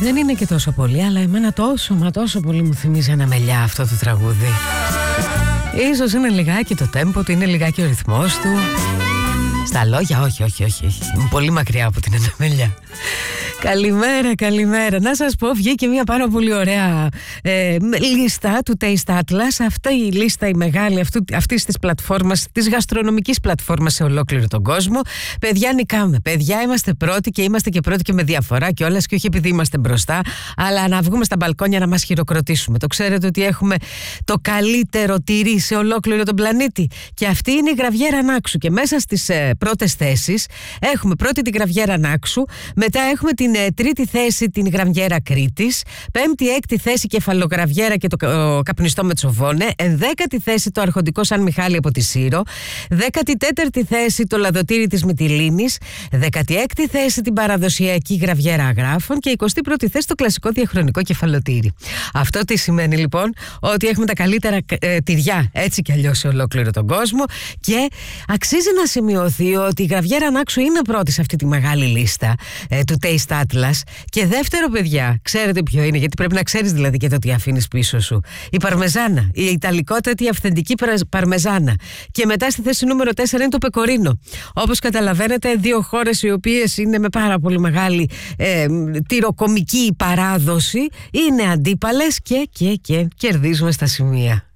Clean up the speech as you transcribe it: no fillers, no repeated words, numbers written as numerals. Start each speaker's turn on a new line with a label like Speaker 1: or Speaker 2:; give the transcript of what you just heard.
Speaker 1: Δεν είναι και τόσο πολύ, αλλά εμένα τόσο πολύ μου θυμίζει Αναμελιά αυτό το τραγούδι. Ίσως είναι λιγάκι το τέμπο του, είναι λιγάκι ο ρυθμός του. Στα λόγια όχι. Είμαι πολύ μακριά από την Αναμελιά. Καλημέρα. Να σας πω, βγήκε μια πάρα πολύ ωραία λίστα του Taste Atlas. Αυτή η λίστα η μεγάλη αυτής της πλατφόρμας, της γαστρονομικής πλατφόρμας σε ολόκληρο τον κόσμο. Παιδιά, νικάμε. Παιδιά, είμαστε πρώτοι και είμαστε και πρώτοι και με διαφορά κιόλας, και όχι επειδή είμαστε μπροστά, αλλά να βγούμε στα μπαλκόνια να μας χειροκροτήσουμε. Το ξέρετε ότι έχουμε το καλύτερο τυρί σε ολόκληρο τον πλανήτη. Και αυτή είναι η Γραβιέρα Νάξου. Και μέσα στις πρώτες θέσεις έχουμε πρώτη την Γραβιέρα Νάξου, μετά έχουμε την τρίτη θέση την Γραβιέρα Κρήτης, πέμπτη έκτη θέση Κεφαλογραβιέρα και το καπνιστό με τσοβόνε, ενδέκατη θέση το αρχοντικό Σαν Μιχάλη από τη Σύρο, 14η θέση το λαδοτήρι της Μυτιλήνης, 16η θέση την παραδοσιακή Γραβιέρα Αγράφων και 21η θέση το κλασικό διαχρονικό κεφαλοτήρι. Αυτό τι σημαίνει λοιπόν? Ότι έχουμε τα καλύτερα τυριά έτσι κι αλλιώς σε ολόκληρο τον κόσμο, και αξίζει να σημειωθεί ότι η Γραβιέρα Νάξου είναι πρώτη σε αυτή τη μεγάλη λίστα του Taste Atlas. Και δεύτερο, παιδιά, ξέρετε ποιο είναι? Γιατί πρέπει να ξέρεις δηλαδή και το τι αφήνεις πίσω σου. Η παρμεζάνα, η ιταλικότατη αυθεντική παρμεζάνα. Και μετά στη θέση νούμερο 4 είναι το πεκορίνο. Όπως καταλαβαίνετε, δύο χώρες οι οποίες είναι με πάρα πολύ μεγάλη τυροκομική παράδοση, είναι αντίπαλες και κερδίζουμε στα σημεία.